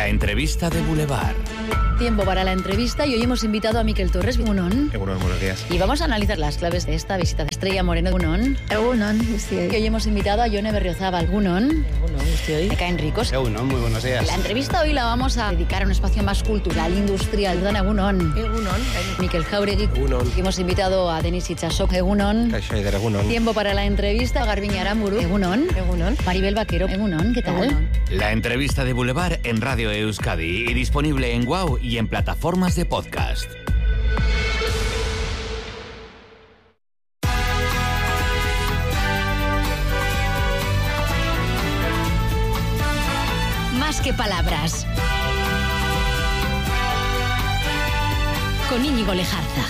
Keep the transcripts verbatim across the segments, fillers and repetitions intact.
La entrevista de Boulevard. Tiempo para la entrevista y hoy hemos invitado a Miquel Torres. Egunon. Egunon, buenos días. Y vamos a analizar las claves de esta visita de Estrella Moreno. Egunon. Egunon, sí. Y hoy hemos invitado a Jone Berriozabal. Egunon. Egunon, estoy. Me caen ricos. Egunon, muy buenos días. La entrevista hoy la vamos a dedicar a un espacio más cultural, industrial. Dan Egunon. Egunon. Miquel Jauregui. Egunon. Y hemos invitado a Denis Itxasok. Egunon. Kaixo, Eider, egunon. Tiempo para la entrevista. Garbiñe Aramburu. Egunon. Egunon. Maribel Vaquero. Egunon. ¿Qué tal? Egunon. La entrevista de Boulevard en Radio Euskadi y disponible en Wow y en plataformas de podcast. Más que palabras. Con Íñigo Lejarza.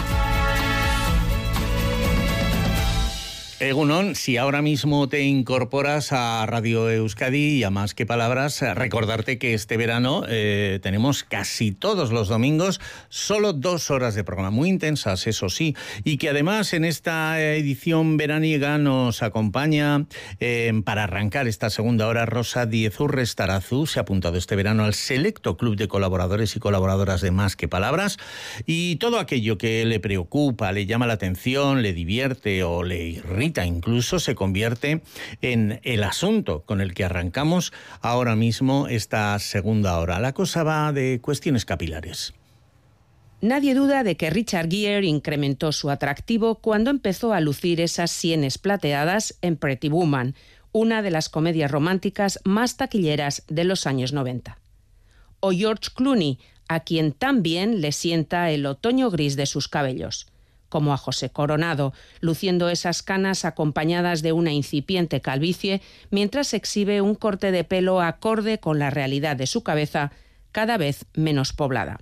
Egunon, si ahora mismo te incorporas a Radio Euskadi y a Más que Palabras, recordarte que este verano eh, tenemos casi todos los domingos solo dos horas de programa, muy intensas, eso sí, y que además en esta edición veraniega nos acompaña eh, para arrancar esta segunda hora Rosa Diezurre Starazu. Se ha apuntado este verano al selecto club de colaboradores y colaboradoras de Más que Palabras, y todo aquello que le preocupa, le llama la atención, le divierte o le irrita incluso se convierte en el asunto con el que arrancamos ahora mismo esta segunda hora. La cosa va de cuestiones capilares. Nadie duda de que Richard Gere incrementó su atractivo cuando empezó a lucir esas sienes plateadas en Pretty Woman, una de las comedias románticas más taquilleras de los años noventa. O George Clooney, a quien también le sienta el otoño gris de sus cabellos. Como a José Coronado, luciendo esas canas acompañadas de una incipiente calvicie, mientras exhibe un corte de pelo acorde con la realidad de su cabeza, cada vez menos poblada.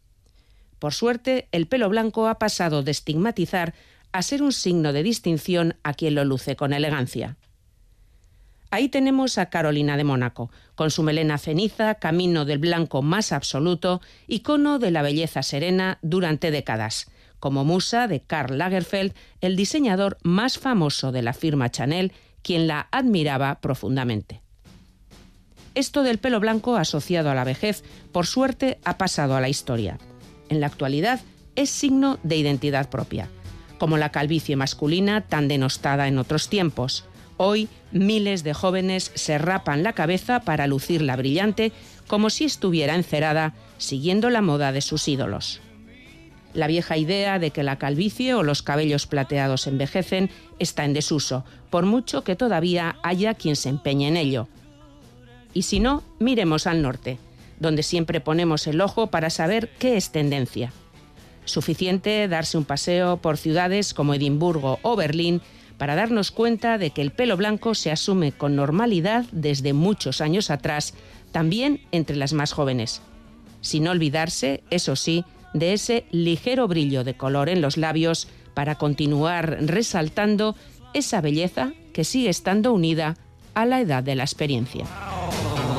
Por suerte, el pelo blanco ha pasado de estigmatizar a ser un signo de distinción a quien lo luce con elegancia. Ahí tenemos a Carolina de Mónaco, con su melena ceniza, camino del blanco más absoluto, icono de la belleza serena durante décadas, como musa de Karl Lagerfeld, el diseñador más famoso de la firma Chanel, quien la admiraba profundamente. Esto del pelo blanco asociado a la vejez, por suerte, ha pasado a la historia. En la actualidad es signo de identidad propia, como la calvicie masculina tan denostada en otros tiempos. Hoy, miles de jóvenes se rapan la cabeza para lucirla brillante, como si estuviera encerada, siguiendo la moda de sus ídolos. La vieja idea de que la calvicie o los cabellos plateados envejecen está en desuso, por mucho que todavía haya quien se empeñe en ello. Y si no, miremos al norte, donde siempre ponemos el ojo para saber qué es tendencia. Suficiente darse un paseo por ciudades como Edimburgo o Berlín para darnos cuenta de que el pelo blanco se asume con normalidad desde muchos años atrás, también entre las más jóvenes. Sin olvidarse, eso sí, de ese ligero brillo de color en los labios para continuar resaltando esa belleza que sigue estando unida a la edad de la experiencia.